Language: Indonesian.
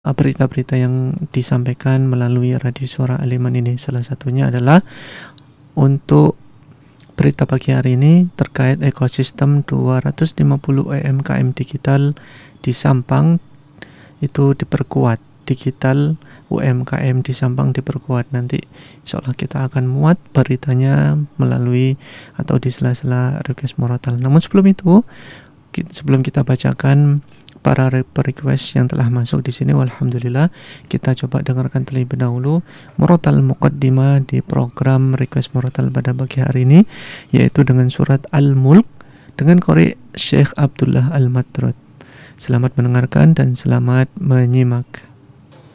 berita-berita yang disampaikan melalui radio suara Al-Iman ini. Salah satunya adalah untuk berita pagi hari ini terkait ekosistem 250 UMKM digital di Sampang itu diperkuat. Digital UMKM di Sampang diperkuat. Nanti insya Allah kita akan muat beritanya melalui atau di sela-sela request murotal. Namun sebelum kita bacakan para request yang telah masuk di sini, alhamdulillah, kita coba dengarkan terlebih dahulu murotal muqaddimah di program request murotal pada pagi hari ini, yaitu dengan surat Al-Mulk dengan qari Syekh Abdullah Al-Matrud. Selamat mendengarkan dan selamat menyimak.